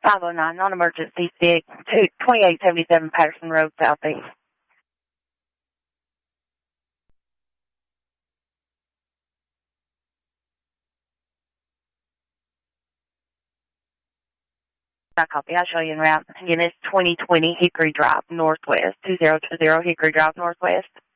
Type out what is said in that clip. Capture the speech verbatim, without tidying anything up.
five oh nine, non-emergency six, twenty-eight seventy-seven Patterson Road, Southeast. I copy. I'll show you en route. Again, it's twenty twenty Hickory Drive, Northwest, two zero two zero Hickory Drive, Northwest.